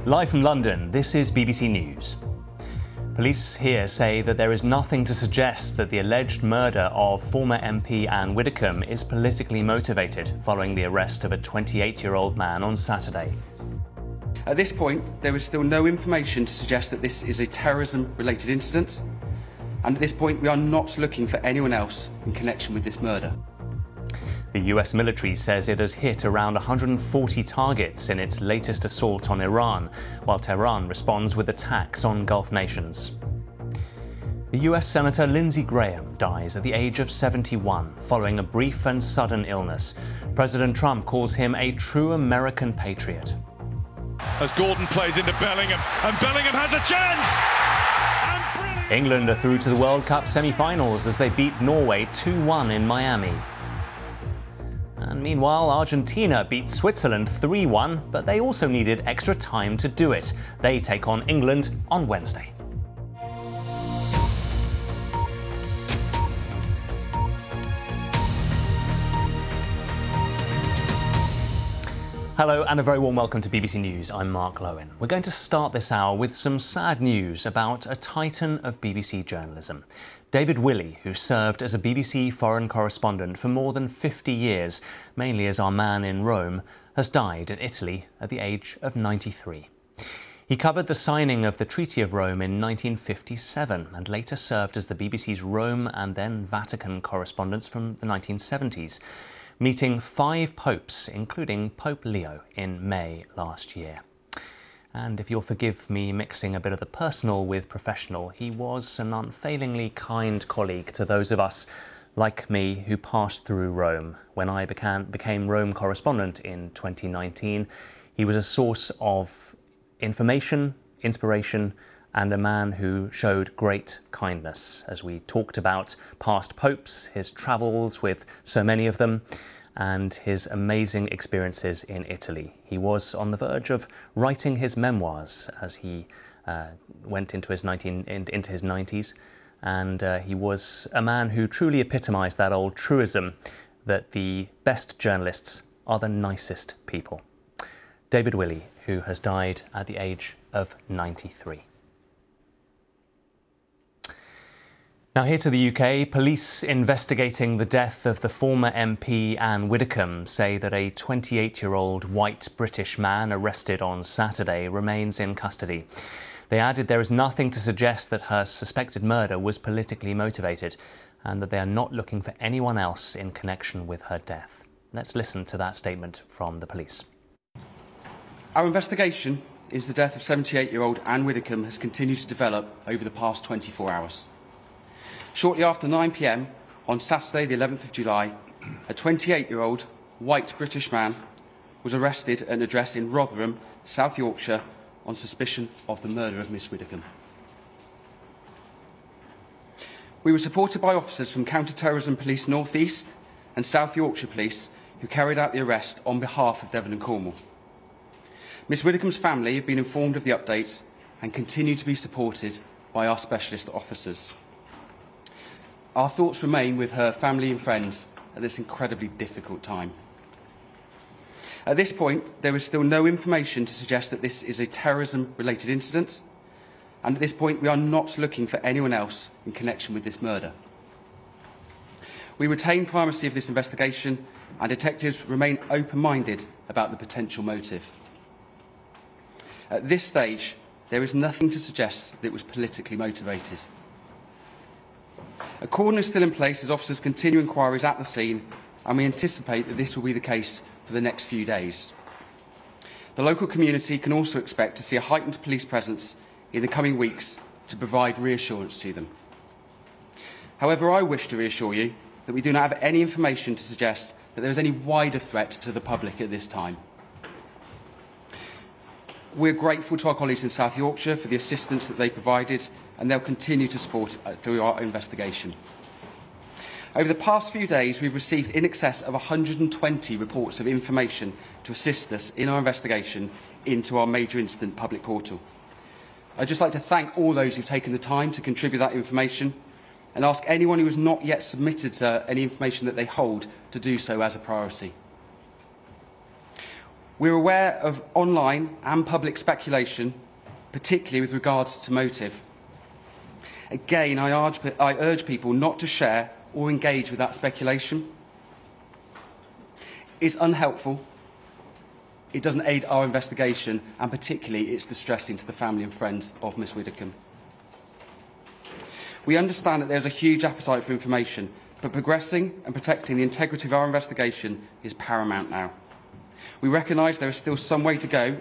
Live from London, this is BBC News. Police here say that there is nothing to suggest that the alleged murder of former MP Anne Widdecombe is politically motivated following the arrest of a 28-year-old man on Saturday. At this point, there is still no information to suggest that this is a terrorism-related incident, and at this point we are not looking for anyone else in connection with this murder. The US military says it has hit around 140 targets in its latest assault on Iran, while Tehran responds with attacks on Gulf nations. The US Senator Lindsey Graham dies at the age of 71 following a brief and sudden illness. President Trump calls him a true American patriot. As Gordon plays into Bellingham, and Bellingham has a chance! England are through to the World Cup semi-finals as they beat Norway 2-1 in Miami. And meanwhile, Argentina beat Switzerland 3-1, but they also needed extra time to do it. They take on England on Wednesday. Hello and a very warm welcome to BBC News. I'm Mark Lowen. We're going to start this hour with some sad news about a titan of BBC journalism. David Willey, who served as a BBC foreign correspondent for more than 50 years, mainly as our man in Rome, has died in Italy at the age of 93. He covered the signing of the Treaty of Rome in 1957 and later served as the BBC's Rome and then Vatican correspondent from the 1970s, meeting 5 popes, including Pope Leo, in May last year. And if you'll forgive me mixing a bit of the personal with professional, he was an unfailingly kind colleague to those of us like me who passed through Rome. When I became Rome correspondent in 2019, he was a source of information, inspiration, and a man who showed great kindness as we talked about past popes, his travels with so many of them, and his amazing experiences in Italy. He was on the verge of writing his memoirs as he went into his 90s, and he was a man who truly epitomised that old truism that the best journalists are the nicest people. David Willey, who has died at the age of 93. Now here to the UK, police investigating the death of the former MP Anne Widdecombe say that a 28-year-old white British man arrested on Saturday remains in custody. They added there is nothing to suggest that her suspected murder was politically motivated and that they are not looking for anyone else in connection with her death. Let's listen to that statement from the police. Our investigation into the death of 78-year-old Anne Widdecombe has continued to develop over the past 24 hours. Shortly after 9 p.m. on Saturday, the 11th of July, a 28-year-old white British man was arrested at an address in Rotherham, South Yorkshire, on suspicion of the murder of Miss Widdecombe. We were supported by officers from Counter-Terrorism Police North East and South Yorkshire Police who carried out the arrest on behalf of Devon and Cornwall. Miss Widdecombe's family have been informed of the updates and continue to be supported by our specialist officers. Our thoughts remain with her family and friends at this incredibly difficult time. At this point, there is still no information to suggest that this is a terrorism-related incident, and at this point we are not looking for anyone else in connection with this murder. We retain primacy of this investigation, and detectives remain open-minded about the potential motive. At this stage, there is nothing to suggest that it was politically motivated. A cordon is still in place as officers continue inquiries at the scene, and we anticipate that this will be the case for the next few days. The local community can also expect to see a heightened police presence in the coming weeks to provide reassurance to them. However, I wish to reassure you that we do not have any information to suggest that there is any wider threat to the public at this time. We're grateful to our colleagues in South Yorkshire for the assistance that they provided, and they'll continue to support through our investigation. Over the past few days, we've received in excess of 120 reports of information to assist us in our investigation into our major incident public portal. I'd just like to thank all those who've taken the time to contribute that information and ask anyone who has not yet submitted any information that they hold to do so as a priority. We're aware of online and public speculation, particularly with regards to motive. Again, I urge people not to share or engage with that speculation. It's unhelpful, it doesn't aid our investigation, and particularly it's distressing to the family and friends of Miss Widdicombe. We understand that there's a huge appetite for information, but progressing and protecting the integrity of our investigation is paramount now. We recognise there is still some way to go